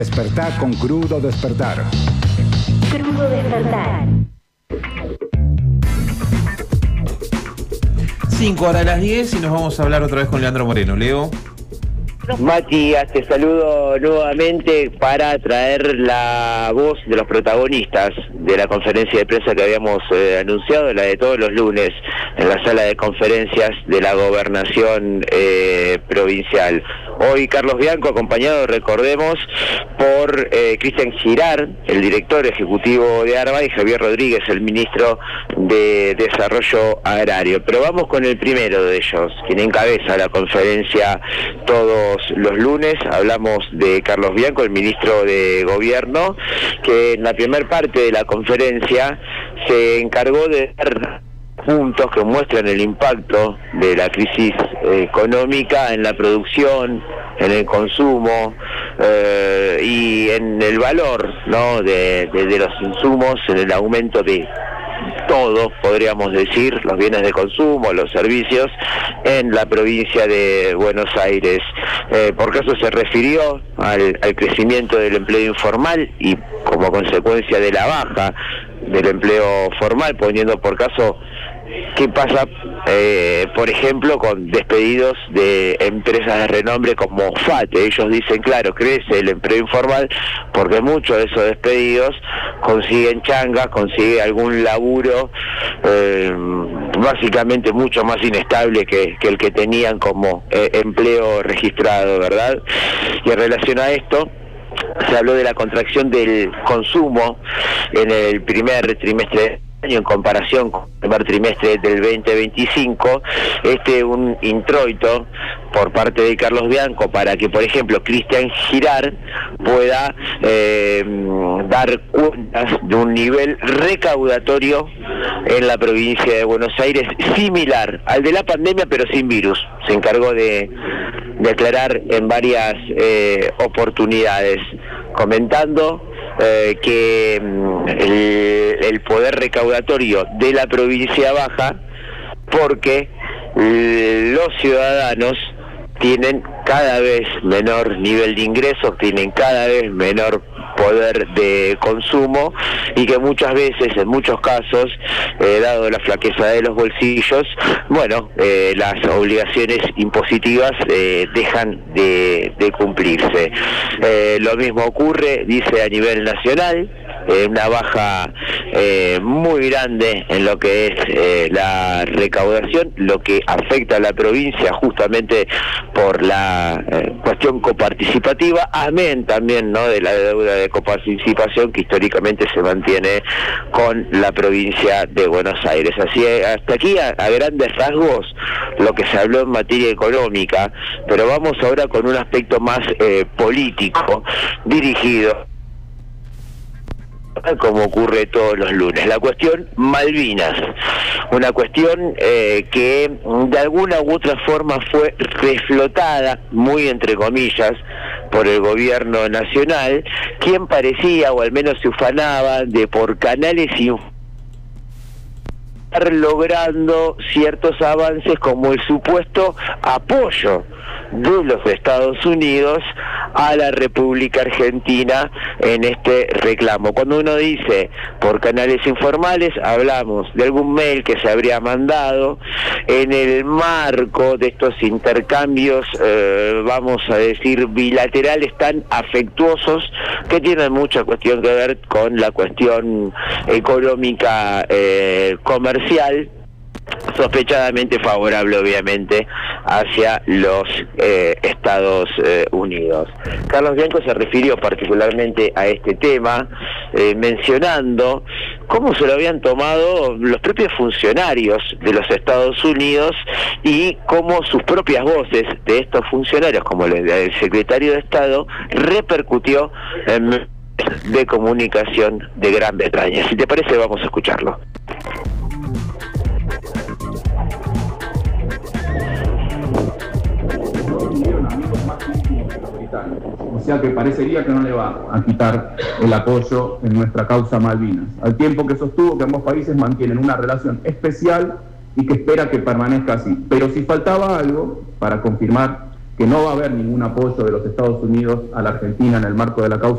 Despertá con Crudo Despertar. Crudo Despertar. 5 horas a las 10 y nos vamos a hablar otra vez con Leandro Moreno. Leo. Matías, te saludo nuevamente para traer la voz de los protagonistas de la conferencia de prensa que habíamos anunciado, la de todos los lunes, en la sala de conferencias de la Gobernación provincial. Hoy Carlos Bianco, acompañado, recordemos, por Cristian Girard, el director ejecutivo de ARBA, y Javier Rodríguez, el ministro de Desarrollo Agrario. Pero vamos con el primero de ellos, quien encabeza la conferencia todos los lunes. Hablamos de Carlos Bianco, el ministro de Gobierno, que en la primera parte de la conferencia se encargó de dar puntos que muestran el impacto de la crisis económica en la producción, en el consumo y en el valor, ¿no?, de los insumos, en el aumento de todo, podríamos decir, los bienes de consumo, los servicios, en la provincia de Buenos Aires. Por caso se refirió al crecimiento del empleo informal y como consecuencia de la baja del empleo formal, poniendo por caso qué pasa, por ejemplo, con despedidos de empresas de renombre como FATE. Ellos dicen, claro, crece el empleo informal porque muchos de esos despedidos consiguen changas, consiguen algún laburo básicamente mucho más inestable que el que tenían como empleo registrado, ¿verdad? Y en relación a esto, se habló de la contracción del consumo en el primer trimestre en comparación con el primer trimestre del 2025, un introito por parte de Carlos Bianco para que, por ejemplo, Cristian Girard pueda dar cuentas de un nivel recaudatorio en la provincia de Buenos Aires similar al de la pandemia pero sin virus. Se encargó de aclarar en varias oportunidades, comentando que el poder recaudatorio de la provincia baja porque los ciudadanos tienen cada vez menor nivel de ingresos, tienen cada vez menor poder de consumo y que muchas veces, en muchos casos, dado la flaqueza de los bolsillos, las obligaciones impositivas dejan de cumplirse. Lo mismo ocurre, dice, a nivel nacional, una baja muy grande en lo que es la recaudación, lo que afecta a la provincia justamente por la cuestión coparticipativa, amén también, ¿no?, de la deuda de coparticipación que históricamente se mantiene con la provincia de Buenos Aires. Así, hasta aquí a grandes rasgos lo que se habló en materia económica, pero vamos ahora con un aspecto más político, dirigido, como ocurre todos los lunes, la cuestión Malvinas, una cuestión que de alguna u otra forma fue reflotada, muy entre comillas, por el gobierno nacional, quien parecía, o al menos se ufanaba, de por canales logrando ciertos avances como el supuesto apoyo de los Estados Unidos a la República Argentina en este reclamo. Cuando uno dice por canales informales, hablamos de algún mail que se habría mandado en el marco de estos intercambios, vamos a decir, bilaterales tan afectuosos, que tienen mucha cuestión que ver con la cuestión económica comercial, sospechadamente favorable, obviamente, hacia los Estados Unidos. Carlos Bianco se refirió particularmente a este tema, mencionando cómo se lo habían tomado los propios funcionarios de los Estados Unidos y cómo sus propias voces de estos funcionarios, como el secretario de Estado, repercutió en de comunicación de Gran Bretaña. Si te parece, vamos a escucharlo. O sea que parecería que no le va a quitar el apoyo en nuestra causa Malvinas, al tiempo que sostuvo que ambos países mantienen una relación especial y que espera que permanezca así. Pero si faltaba algo para confirmar que no va a haber ningún apoyo de los Estados Unidos a la Argentina en el marco de la causa